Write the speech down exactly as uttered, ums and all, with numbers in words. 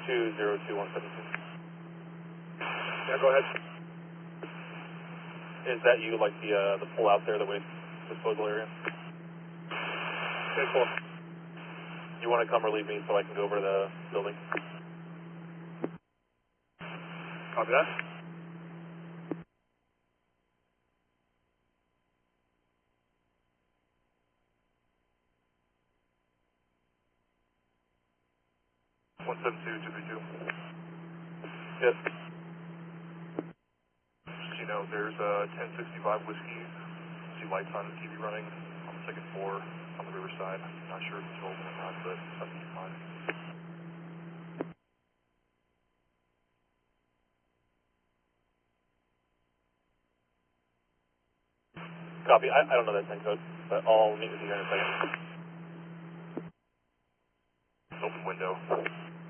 two zero two one seven two. Yeah, go ahead. Is that you, like the uh, the pull out there, the waste disposal area? Okay, cool. You want to come relieve me so I can go over to the building? Copy that. one seven two two three two. Yes. Just, you know, there's a ten sixty-five whiskey. See lights on the T V running on the second floor on the riverside. Not sure if it's open or not, but something to keep in mind. Copy. I, I don't know that ten code, but I'll meet with you here in a second. Open window.